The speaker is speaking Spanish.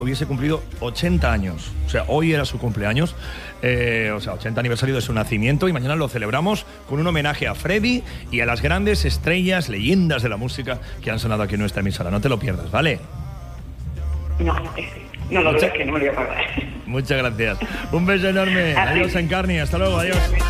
hubiese cumplido 80 años. O sea, hoy era su cumpleaños, 80 aniversario de su nacimiento, y mañana lo celebramos con un homenaje a Freddie y a las grandes estrellas, leyendas de la música que han sonado aquí en nuestra emisora. No te lo pierdas, ¿vale? No lo dudes, que no me lo voy a pagar. Muchas gracias. Un beso enorme. Adiós, Encarni. Hasta luego. Adiós.